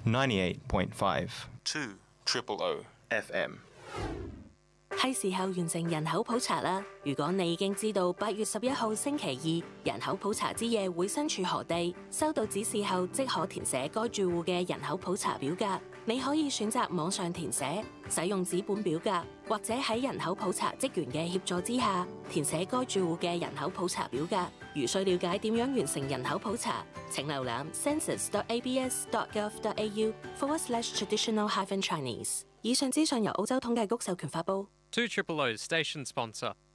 98.5 2 OOO FM。 係時候完成人口普查啦！如果你已經知道8月11號星期二人口普查之夜會身處何地，收到指示後即可填寫該住戶嘅人口普查表格。你可以選擇網上填寫，使用紙本表格，或者喺人口普查職員嘅協助之下填寫該住戶嘅人口普查表格。如需了解點樣完成人口普查，請瀏覽 census.abs.gov.au/traditional-Chinese。以上資訊由澳洲統計局授權發布。 2 OOO station sponsor.